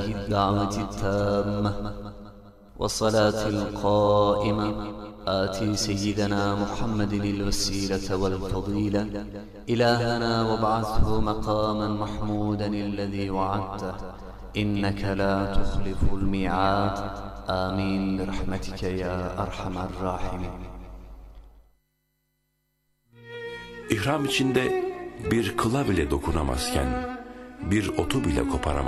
الدعوة التامة والصلاة القائمة آتي سيدنا محمد الوسيلة والفضيلة إلهنا وابعثه مقاما محمودا الذي وعدته إنك لا تخلف الميعاد آمين برحمتك يا أرحم الراحمين. İhram içinde bir kıla bile dokunamazken, bir otu bile koparamazken